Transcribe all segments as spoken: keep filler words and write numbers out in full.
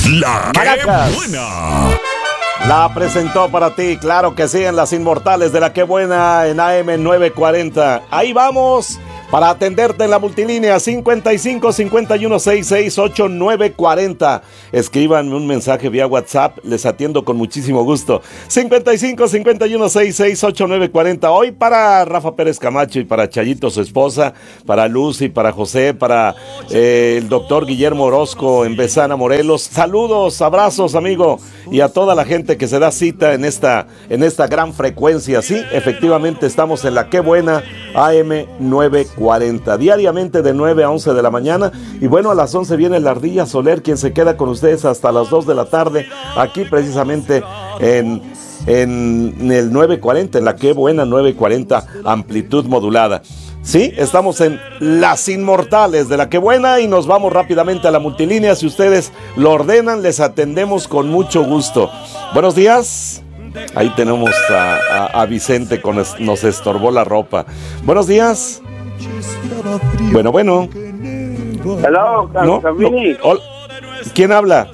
La Maracas. Qué Buena. La presentó para ti, claro que sí, en Las Inmortales de la Qué Buena en A M novecientos cuarenta. Ahí vamos para atenderte en la multilínea cincuenta y cinco, cincuenta y uno, sesenta y seis, ochenta y nueve cuarenta. Escríbanme un mensaje vía WhatsApp, les atiendo con muchísimo gusto. cincuenta y cinco, cincuenta y uno, sesenta y seis, ochenta y nueve cuarenta. Hoy para Rafa Pérez Camacho y para Chayito, su esposa, para Lucy, para José, para eh, el doctor Guillermo Orozco en Bezana, Morelos. Saludos, abrazos, amigo, y a toda la gente que se da cita en esta, en esta gran frecuencia. Sí, efectivamente estamos en la Qué Buena A M novecientos cuarenta, diariamente de nueve a once de la mañana. Y bueno, a las once viene la Ardilla Soler, quien se queda con ustedes hasta las dos de la tarde, aquí precisamente en, en el novecientos cuarenta, en la Qué Buena novecientos cuarenta, amplitud modulada. Sí, estamos en Las Inmortales de la Qué Buena y nos vamos rápidamente a la multilínea. Si ustedes lo ordenan, les atendemos con mucho gusto. Buenos días. Ahí tenemos a, a, a Vicente con es, nos estorbó la ropa. Buenos días. Bueno, bueno. Hello, no, no. Hola. ¿Quién habla?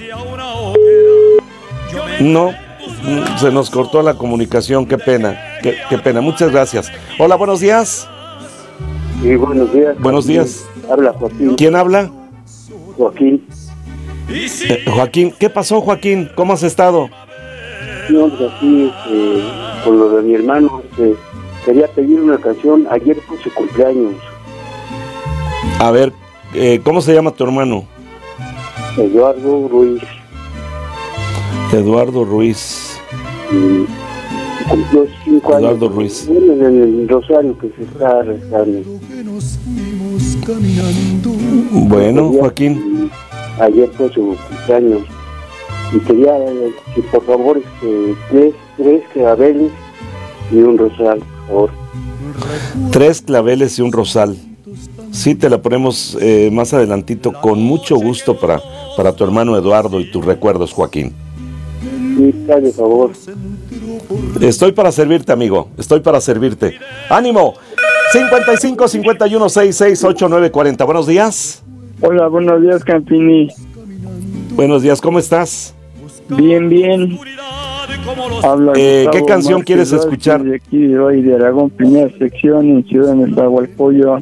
No, se nos cortó la comunicación, qué pena, qué, qué pena, muchas gracias. Hola, buenos días. Sí, buenos días. Buenos días. Habla Joaquín. ¿Quién habla? Joaquín. Eh, Joaquín, ¿qué pasó, Joaquín? ¿Cómo has estado? No, pues aquí, eh, con lo de mi hermano, eh, quería pedir una canción. Ayer fue su cumpleaños. A ver, eh, ¿cómo se llama tu hermano? Eduardo Ruiz. Eduardo Ruiz. Y cumplió cinco años. Eduardo Ruiz. Bueno, en el Rosario que se está rezando. Bueno, Joaquín. Ayer fue su cumpleaños. Y quería eh, que por favor este, tres, tres claveles y un rosal, por favor. Tres claveles y un rosal. Sí, te la ponemos eh, más adelantito con mucho gusto para, para tu hermano Eduardo y tus recuerdos, Joaquín. Sí, por favor. Estoy para servirte, amigo. Estoy para servirte. ¡Ánimo! cincuenta y cinco, cincuenta y uno, sesenta y seis, ochenta y nueve cuarenta. Buenos días. Hola, buenos días, Campini. Buenos días, ¿cómo estás? Bien, bien. Habla eh, ¿Qué canción Márquez quieres escuchar? De aquí de hoy de Aragón, primera sección, en Ciudad de Nezahualcóyotl.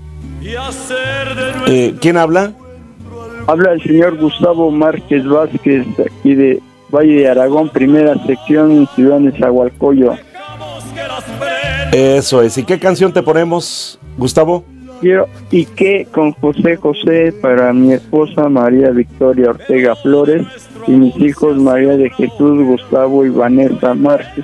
Eh, ¿Quién habla? Habla el señor Gustavo Márquez Vázquez, aquí de Valle de Aragón, primera sección, en Ciudad de Nezahualcóyotl. Eso es. ¿Y qué canción te ponemos, Gustavo? Quiero y que con José José para mi esposa María Victoria Ortega Flores y mis hijos María de Jesús, Gustavo y Vanessa Márquez.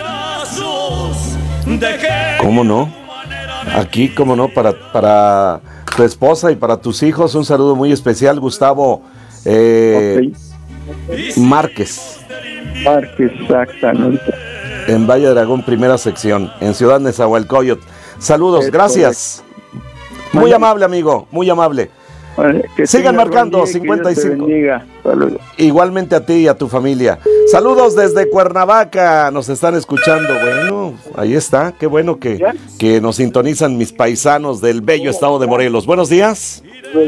¿Cómo no? Aquí, cómo no, para, para tu esposa y para tus hijos, un saludo muy especial, Gustavo eh, okay. Márquez. Márquez, exactamente. En Valle de Aragón, primera sección, en Ciudad Nezahualcóyotl. Saludos, es gracias. Correcto. Muy vale. Amable, amigo, muy amable. Vale, sigan marcando cincuenta y cinco. Igualmente a ti y a tu familia. Saludos desde Cuernavaca, nos están escuchando. Bueno, ahí está, qué bueno que, que nos sintonizan mis paisanos del bello estado de Morelos. Buenos días.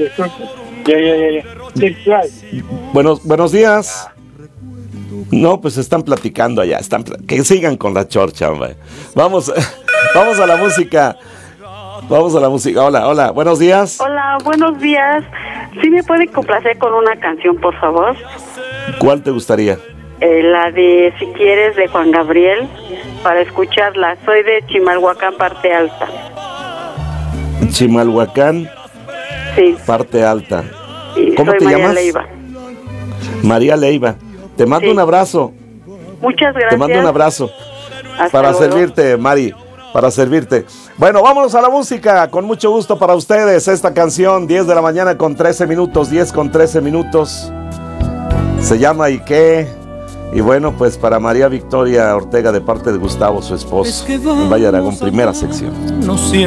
Buenos, buenos días. No, pues están platicando allá, están, que sigan con la chorcha, hombre. Vamos, vamos a la música. Vamos a la música. Hola, hola, buenos días. Hola, buenos días. ¿Sí me puede complacer con una canción, por favor? ¿Cuál te gustaría? Eh, la de Si Quieres, de Juan Gabriel, para escucharla. Soy de Chimalhuacán, parte alta. Chimalhuacán, sí. Parte alta. Sí, ¿Cómo soy te María llamas? Leiva. María Leiva. Te mando sí. un abrazo. Muchas gracias. Te mando un abrazo. Hasta para luego. servirte, Mari. Para servirte. Bueno, vámonos a la música. Con mucho gusto para ustedes. Esta canción, diez de la mañana con trece minutos. diez con trece minutos. Se llama ¿Y qué? Y bueno, pues para María Victoria Ortega, de parte de Gustavo, su esposo. En Valle de Aragón, primera sección. No siempre